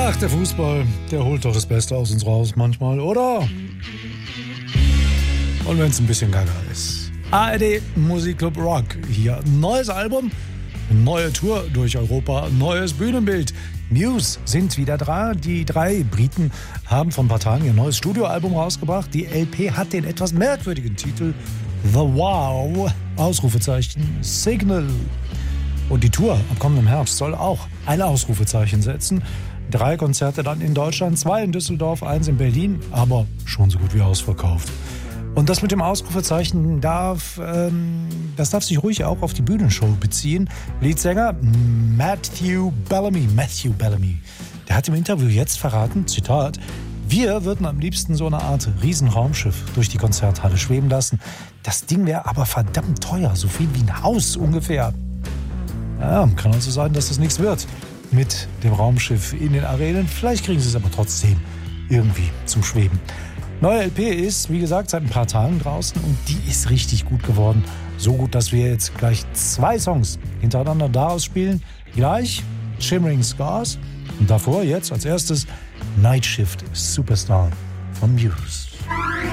Ach, der Fußball, der holt doch das Beste aus uns raus manchmal, oder? Und wenn es ein bisschen gaga ist. ARD Musikclub Rock. Hier neues Album, neue Tour durch Europa, neues Bühnenbild. Muse sind wieder dran. Die 3 Briten haben vor ein paar Tagen ihr neues Studioalbum rausgebracht. Die LP hat den etwas merkwürdigen Titel The Wow, Ausrufezeichen, Signal. Und die Tour am kommenden Herbst soll auch ein Ausrufezeichen setzen. 3 Konzerte dann in Deutschland, 2 in Düsseldorf, 1 in Berlin, aber schon so gut wie ausverkauft. Und das mit dem Ausrufezeichen darf sich ruhig auch auf die Bühnenshow beziehen. Leadsänger Matthew Bellamy, der hat im Interview jetzt verraten, Zitat, wir würden am liebsten so eine Art Riesenraumschiff durch die Konzerthalle schweben lassen. Das Ding wäre aber verdammt teuer, so viel wie ein Haus ungefähr. Ja, kann also sein, dass das nichts wird mit dem Raumschiff in den Arenen. Vielleicht kriegen sie es aber trotzdem irgendwie zum Schweben. Neue LP ist, wie gesagt, seit ein paar Tagen draußen und die ist richtig gut geworden. So gut, dass wir jetzt gleich 2 Songs hintereinander daraus spielen. Gleich Shimmering Scars und davor jetzt als erstes Night Shift Superstar von Muse.